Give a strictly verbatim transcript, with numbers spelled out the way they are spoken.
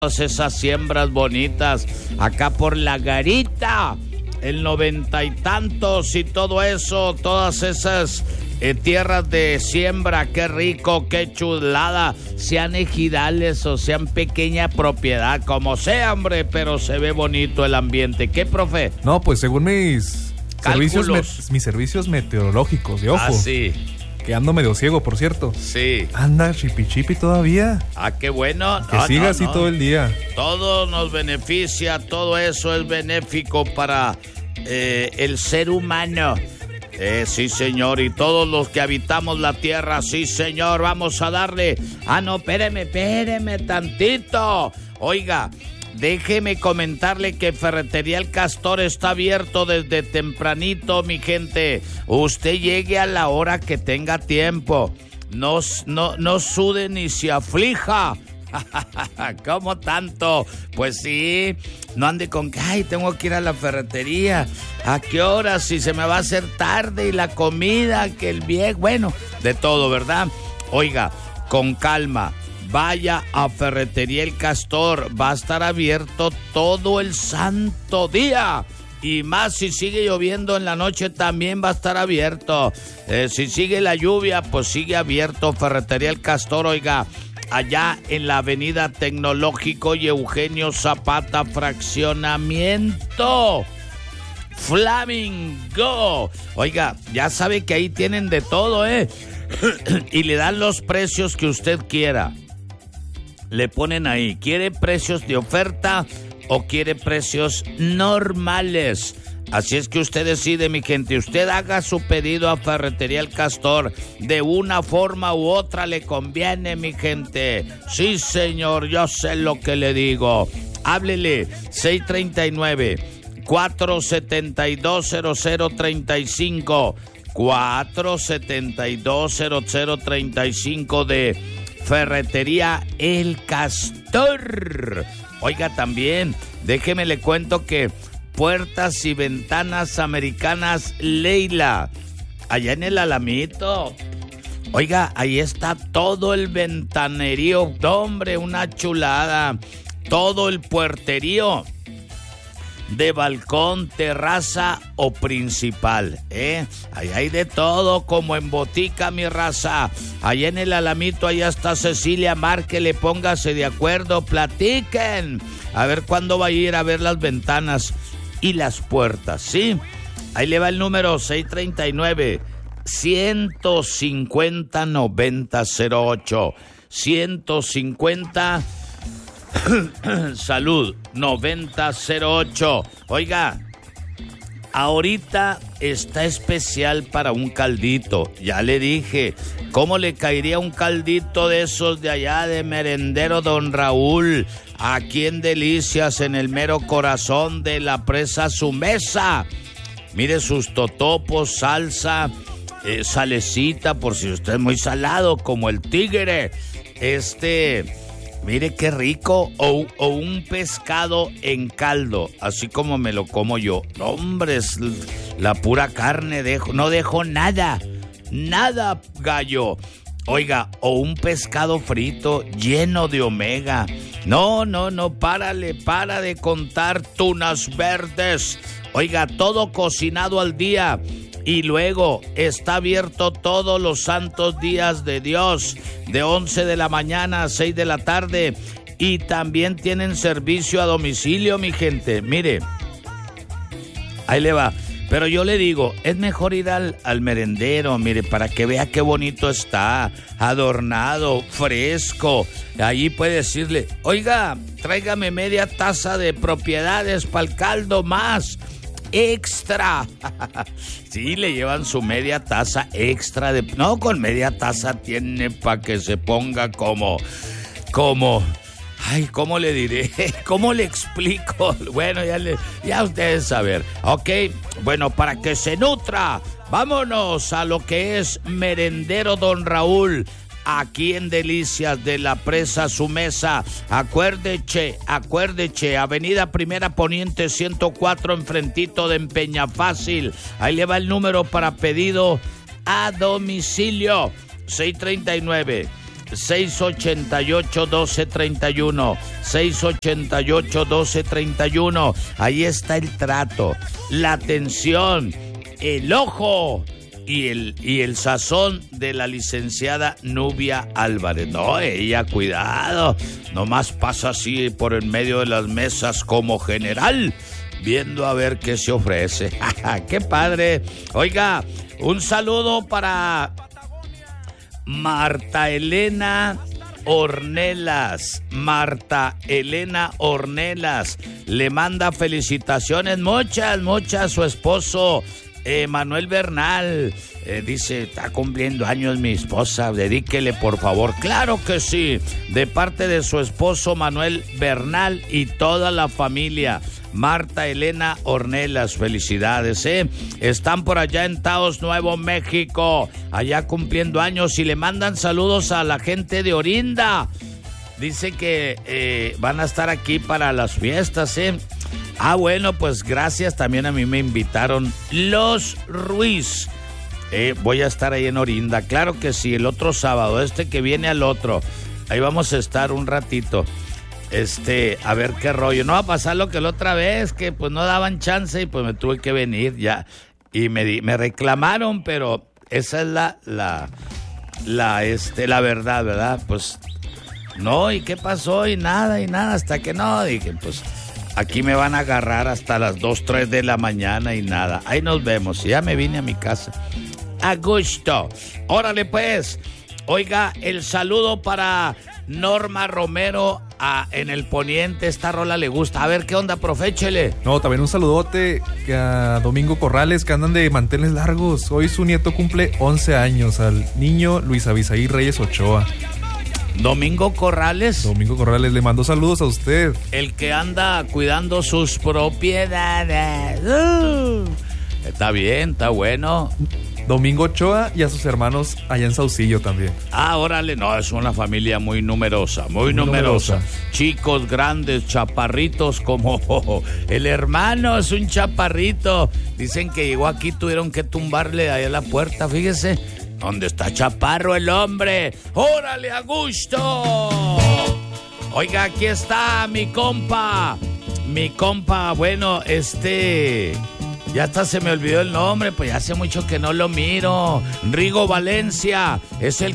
esas siembras bonitas, acá por la Garita, el noventa y tantos y todo eso, todas esas eh, tierras de siembra, qué rico, qué chulada, sean ejidales o sean pequeña propiedad, como sea, hombre, pero se ve bonito el ambiente. ¿Qué, profe? No, pues según mis servicios, met- mis servicios meteorológicos, de ojo. Ah, sí. Que ando medio ciego, por cierto. Sí. Anda chipi chipi todavía. Ah, qué bueno. Que no, siga no, así no. todo el día. Todo nos beneficia, todo eso es benéfico para eh, el ser humano. Eh, sí, señor, y todos los que habitamos la tierra, sí, señor, vamos a darle. Ah, no, espéreme, espéreme tantito. Oiga, déjeme comentarle que Ferretería El Castor está abierto desde tempranito, mi gente. Usted llegue a la hora que tenga tiempo. No, no, no sude ni se aflija. ¿Cómo tanto? Pues sí, no ande con que, ay, tengo que ir a la ferretería. ¿A qué hora? Si se me va a hacer tarde y la comida, que el viejo, bueno, de todo, ¿verdad? Oiga, con calma. Vaya a Ferretería El Castor, va a estar abierto todo el santo día. Y más si sigue lloviendo en la noche también va a estar abierto. Eh, si sigue la lluvia, pues sigue abierto Ferretería El Castor, oiga. Allá en la avenida Tecnológico y Eugenio Zapata, fraccionamiento Flamingo. Oiga, ya sabe que ahí tienen de todo, ¿eh? Y le dan los precios que usted quiera. Le ponen ahí, ¿quiere precios de oferta o quiere precios normales? Así es que usted decide, mi gente. Usted haga su pedido a Ferretería El Castor. De una forma u otra le conviene, mi gente. Sí, señor, yo sé lo que le digo. Háblele, seis tres nueve, cuatro siete dos, cero cero tres cinco. cuatro siete dos, cero cero tres cinco de Ferretería El Castor. Oiga, también, déjeme le cuento que Puertas y Ventanas Americanas Leila, allá en el Alamito. Oiga, ahí está todo el ventanerío, hombre, una chulada. Todo el puerterío de balcón, terraza o principal, ¿eh? Ahí hay de todo, como en botica, mi raza. Allá en el Alamito, allá está Cecilia, márquele, póngase de acuerdo, platiquen. A ver cuándo va a ir a ver las ventanas y las puertas, ¿sí? Ahí le va el número seis tres nueve, ciento cincuenta, noventa cero ocho. ciento cincuenta Salud, noventa cero ocho. Oiga, ahorita está especial para un caldito. Ya le dije, ¿cómo le caería un caldito de esos de allá de Merendero Don Raúl? Aquí en Delicias, en el mero corazón de la presa Su Mesa. Mire sus totopos, salsa, eh, salecita, por si usted es muy salado, como el tigre. Este, mire qué rico. O, o un pescado en caldo, así como me lo como yo. Hombre, es la pura carne, dejo, no dejo nada, nada, gallo. Oiga, o un pescado frito lleno de omega. No, no, no, párale, para de contar tunas verdes. Oiga, todo cocinado al día. Y luego está abierto todos los santos días de Dios, de once de la mañana a seis de la tarde. Y también tienen servicio a domicilio, mi gente. Mire, ahí le va. Pero yo le digo, es mejor ir al, al merendero, mire, para que vea qué bonito está, adornado, fresco. Allí puede decirle, oiga, tráigame media taza de propiedades para el caldo más, extra. Sí, le llevan su media taza extra de... No, con media taza tiene para que se ponga como... como... Ay, ¿cómo le diré? ¿Cómo le explico? Bueno, ya, le, ya ustedes saben. Ok, bueno, para que se nutra, vámonos a lo que es Merendero Don Raúl, aquí en Delicias de la presa Su Mesa. Acuérdese, acuérdese, Avenida Primera Poniente ciento cuatro, enfrentito de Empeñafácil. Ahí le va el número para pedido a domicilio, seis tres nueve, seis ochenta y ocho, doce treinta y uno. seis ochenta y ocho, doce treinta y uno. Ahí está el trato, la atención, el ojo y el, y el sazón de la licenciada Nubia Álvarez. No, ella, cuidado, nomás pasa así por en medio de las mesas como general, viendo a ver qué se ofrece. ¡Qué padre! Oiga, un saludo para Marta Elena Ornelas. Marta Elena Ornelas le manda felicitaciones, muchas, muchas, su esposo eh, Manuel Bernal. Eh, dice, está cumpliendo años mi esposa, dedíquele por favor. Claro que sí, de parte de su esposo Manuel Bernal y toda la familia. Marta Elena Ornelas, felicidades, ¿eh? Están por allá en Taos, Nuevo México, allá cumpliendo años, y le mandan saludos a la gente de Orinda. Dice que eh, van a estar aquí para las fiestas, ¿eh? Ah, bueno, pues gracias, también a mí me invitaron los Ruiz. Eh, voy a estar ahí en Orinda, claro que sí, el otro sábado, este que viene al otro. Ahí vamos a estar un ratito. Este, a ver qué rollo. No va a pasar lo que la otra vez, que pues no daban chance y pues me tuve que venir ya. Y me, di, me reclamaron, pero esa es la, la, la, este, la verdad, ¿verdad? Pues, no, ¿y qué pasó? Y nada, y nada, hasta que no. Dije, pues, aquí me van a agarrar hasta las dos, tres de la mañana y nada. Ahí nos vemos. Ya me vine a mi casa. A gusto. Órale, pues. Oiga, el saludo para Norma Romero a, en el Poniente. Esta rola le gusta. A ver, ¿qué onda, profe? Échele. No, también un saludote a Domingo Corrales, que andan de manteles largos. Hoy su nieto cumple once años, al niño Luis Abisaí Reyes Ochoa. Domingo Corrales. Domingo Corrales, le mando saludos a usted. El que anda cuidando sus propiedades. Uh, está bien, está bueno. Domingo Ochoa y a sus hermanos allá en Saucillo también. Ah, órale, no, es una familia muy numerosa, muy, muy numerosa. numerosa. Chicos, grandes, chaparritos, como oh, el hermano es un chaparrito. Dicen que llegó aquí, tuvieron que tumbarle ahí a la puerta, fíjese. ¿Dónde está chaparro el hombre? ¡Órale, a gusto! Oiga, aquí está mi compa. Mi compa, bueno, este... ya hasta se me olvidó el nombre, pues ya hace mucho que no lo miro. Rigo Valencia es el